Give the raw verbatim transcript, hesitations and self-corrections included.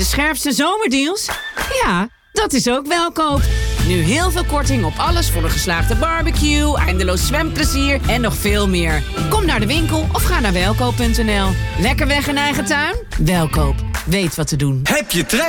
De scherpste zomerdeals? Ja, dat is ook Welkoop. Nu heel veel korting op alles voor een geslaagde barbecue, eindeloos zwemplezier en nog veel meer. Kom naar de winkel of ga naar welkoop punt n l. Lekker weg in eigen tuin? Welkoop. Weet wat te doen. Heb je trein